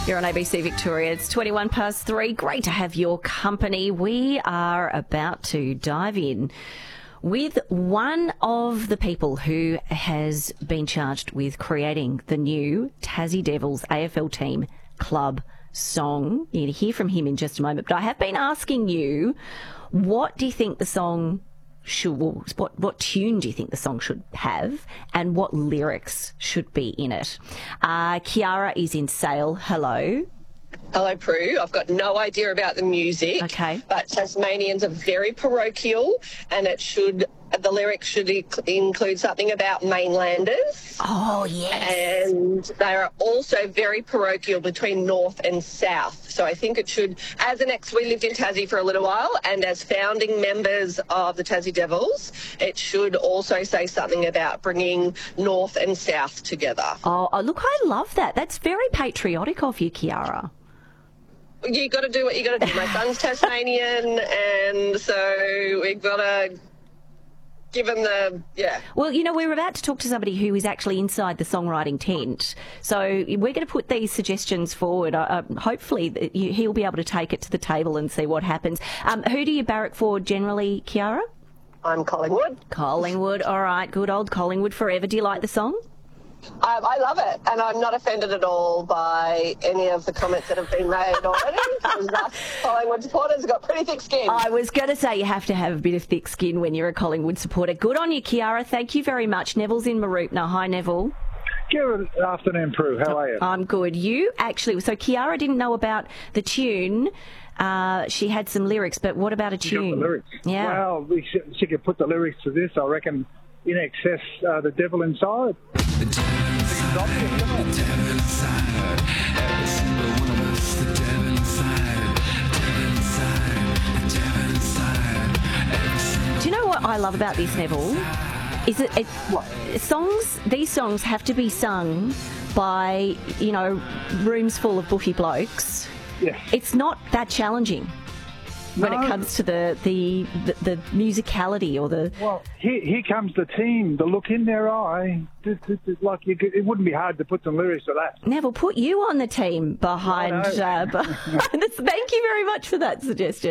You're on ABC Victoria. It's 21 past 3. Great to have your company. We are about to dive in with one of the people who has been charged with creating the new Tassie Devils AFL team club song. You're going to hear from him in just a moment. But I have been asking you, what do you think the song should, what tune do you think the song should have, and what lyrics should be in it? Kiara is in Sale. Hello. Hello, Prue. I've got no idea about the music. Okay. But Tasmanians are very parochial, and the lyrics should include something about mainlanders. Oh, yes. And they are also very parochial between north and south. So I think it should, we lived in Tassie for a little while, and as founding members of the Tassie Devils, it should also say something about bringing north and south together. Oh, look, I love that. That's very patriotic of you, Kiara. You got to do what you got to do. My son's Tasmanian, and so we've got to give him Well, you know, we're about to talk to somebody who is actually inside the songwriting tent. So we're going to put these suggestions forward. Hopefully he'll be able to take it to the table and see what happens. Who do you barrack for generally, Kiara? I'm Collingwood. Collingwood, all right. Good old Collingwood forever. Do you like the song? I love it, and I'm not offended at all by any of the comments that have been made already. Collingwood supporters have got pretty thick skin. I was going to say you have to have a bit of thick skin when you're a Collingwood supporter. Good on you, Kiara. Thank you very much. Neville's in Mooroopna. Hi, Neville. Good afternoon, Prue. How are you? I'm good. You actually... So Kiara didn't know about the tune. She had some lyrics, but what about a tune? You got the lyrics. Yeah. Well, she could put the lyrics to this, I reckon, in excess, the devil inside. The devil inside, the devil inside, every single one of us, the devil inside, the devil inside, the devil inside, every single. Do you know what I love about this, Neville? Is these songs have to be sung by, rooms full of buffy blokes. Yes. It's not that challenging when it comes to the musicality or the... Well, here comes the team, the look in their eye. It wouldn't be hard to put some lyrics to that. Neville, put you on the team behind... Thank you very much for that suggestion.